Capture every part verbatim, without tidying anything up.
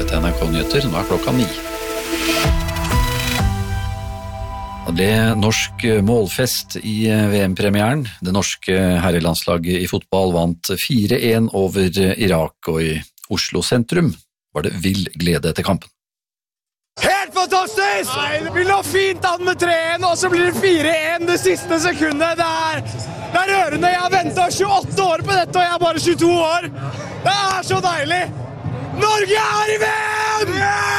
til N R K Nyheter. Nå er klokka ni. Det ble norsk målfest i V M-premieren. Det norske herrelandslaget i fotball vant fire en over Irak, og i Oslo sentrum var det vill glede etter kampen. Helt fantastisk! Vi lå fint an med tre en, og så blir det fire en det siste sekundet. Det er, det er rørende. Jeg har ventet tjueåtte år på dette, og jeg er bare tjueto år. Det er så deilig! Norge er i V M!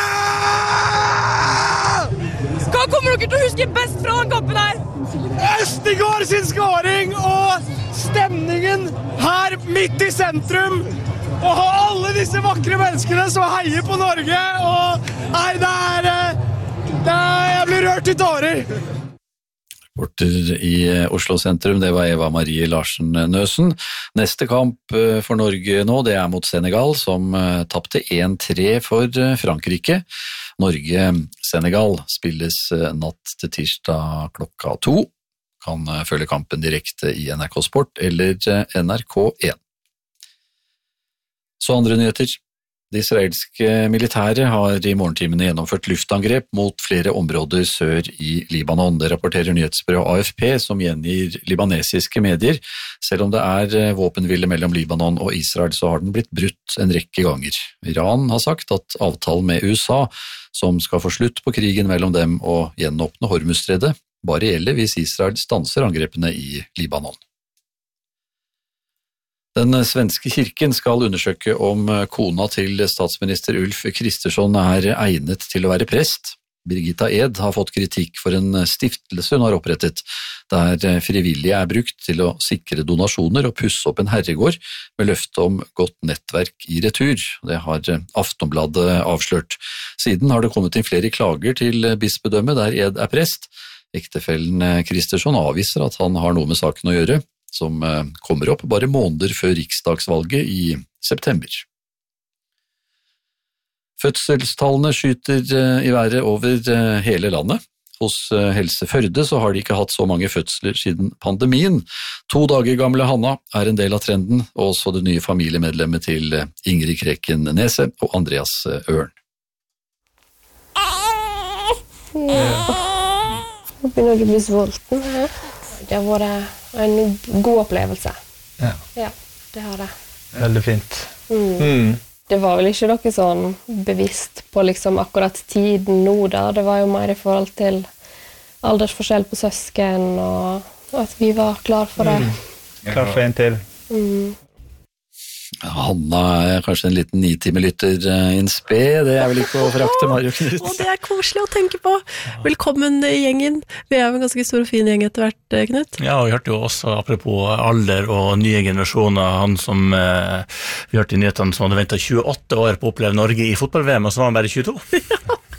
Hva kommer dere til å huske best fra den kampen her? Østigård sin scoring og stemningen her midt i sentrum. Og alle disse vakre menneskene som heier på Norge. Og nei, det er, det er jeg blir rørt i tårer. Reporter i Oslo sentrum, det var Eva Marie Larsen Nøsen. Neste kamp for Norge nå, det er mot Senegal, som tappte en tre for Frankrike. Norge-Senegal spilles natt til tirsdag klokka to. Kan følge kampen direkte i N R K Sport eller N R K en. Så andre nyheter. Det israelske militære har i morgentimene gjennomført luftangrep mot flere områder sør i Libanon. Det rapporterer nyhetsbyrået A F P, som gjengir libanesiske medier. Selv om det er våpenhvile mellom Libanon og Israel, så har den blitt brutt en rekke ganger. Iran har sagt at avtalen med U S A, som skal få slutt på krigen mellom dem og gjenåpne Hormuzstredet, bare gjelder hvis Israel stanser angrepene i Libanon. Den svenske kirken skal undersøke om kona til statsminister Ulf Kristersson er egnet til å være prest. Birgitta Ed har fått kritikk for en stiftelse hun har opprettet, der frivillige er brukt til å sikre donasjoner og pusse opp en herregård med løfte om godt nettverk i retur. Det har Aftonbladet avslørt. Siden har det kommet inn flere klager til bispedømmet der Ed er prest. Ektefellen Kristersson avviser at han har noe med saken å gjøre, som kommer opp bare måneder før riksdagsvalget i september. Fødselstallene skyter i været over hele landet. Hos Helse Førde så har de ikke hatt så mange fødsler siden pandemien. To dager gamle Hanna er en del av trenden, og også det nye familiemedlemmet til Ingrid Kreken Nese og Andreas Ørn. Ja. Nå begynner du å bli sulten. Det har vært en god opplevelse. Ja. Ja, det har det. Veldig fint. Mm. Mm. Det var vel ikke noe sånn bevisst på liksom akkurat tiden nå da. Det var jo mer i forhold til aldersforskjell på søsken, og at vi var klar for det. Mm. Klar for en til. Mm. Hanna er kanskje en liten ni-time-lytter in spe, det er vel ikke å forakte, Mario Knut? Å, det er koselig å tenke på. Velkommen i gjengen. Vi er en ganske stor og fin gjeng etter hvert, Knut. Ja, og vi hørte jo også, apropos alder og nye generasjoner, han som eh, vi hørte i nyhetene som hadde ventet tjueåtte år på å oppleve Norge i fotball-V M, og så var han bare tjueto. Ja.